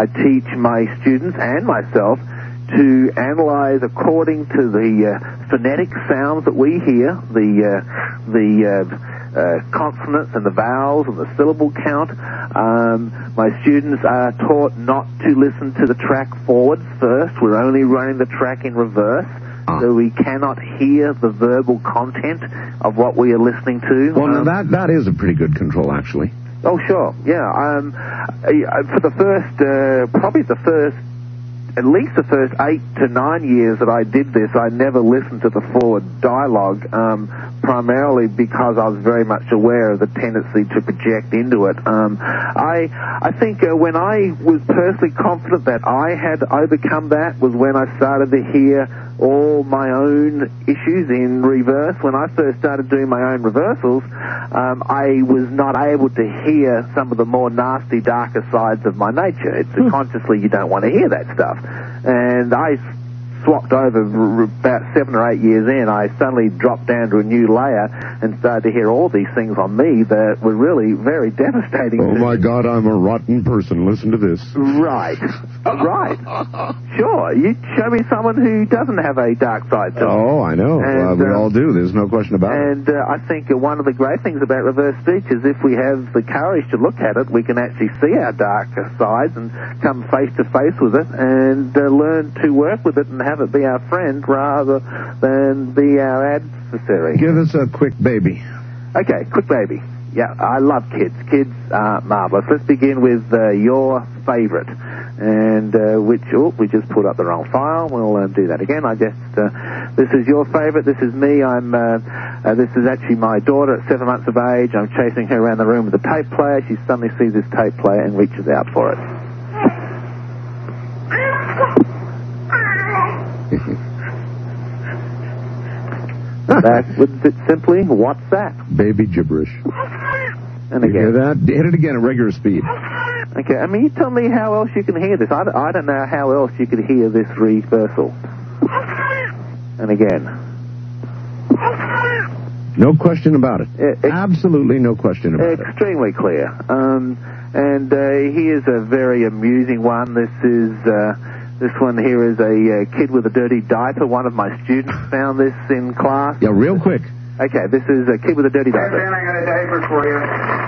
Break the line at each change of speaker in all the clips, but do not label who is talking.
I teach my students and myself to analyze according to the phonetic sounds that we hear, the consonants and the vowels and the syllable count. My students are taught not to listen to the track forwards first. We're only running the track in reverse, so we cannot hear the verbal content of what we are listening to.
Well, now that is a pretty good control, actually.
Oh, sure, yeah. For the first, probably at least the first 8 to 9 years that I did this, I never listened to the forward dialogue, primarily because I was very much aware of the tendency to project into it. I think when I was personally confident that I had overcome that was when I started to hear all my own issues in reverse. When I first started doing my own reversals, I was not able to hear some of the more nasty, darker sides of my nature. It's consciously you don't want to hear that stuff. And I swapped over about 7 or 8 years in. I suddenly dropped down to a new layer and started to hear all these things on me that were really very devastating.
Oh, my God, I'm a rotten person. Listen to this.
Right. Right. Sure. You show me someone who doesn't have a dark side to them.
Oh, I know.
And,
we all do. There's no question about it.
And I think one of the great things about reverse speech is if we have the courage to look at it, we can actually see our darker sides and come face to face with it and learn to work with it and have it be our friend rather than be our adversary.
Give us a quick baby.
Okay, quick baby. Yeah, I love kids. Kids are marvelous. Let's begin with your favorite, and which we just put up the wrong file. We'll do that again. This is your favorite. This is me. This is actually my daughter at 7 months of age. I'm chasing her around the room with a tape player. She suddenly sees this tape player and reaches out for it. That was it simply, what's that?
Baby gibberish.
And again.
You hear that? Hit it again at regular speed.
Okay, I mean, you tell me how else you can hear this. I don't know how else you could hear this reversal. And again.
No question about it. Absolutely no question about it.
Extremely clear. And here's a very amusing one. This one here is a kid with a dirty diaper. One of my students found this in class.
Yeah, real quick.
Okay, this is a kid with a dirty diaper.
Ben, I got a diaper for you.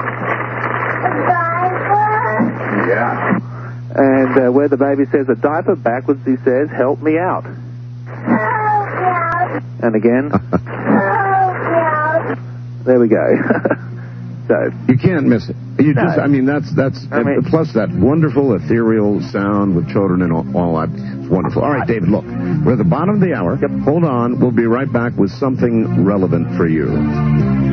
A diaper?
Yeah.
And where the baby says a diaper, backwards he says, help me out.
Help out.
And again.
Help out.
There we go. So
you can't miss it. You just, I mean, that's plus that wonderful ethereal sound with children and all that. It's wonderful. All right, David, look, we're at the bottom of the hour.
Yep.
Hold on. We'll be right back with something relevant for you.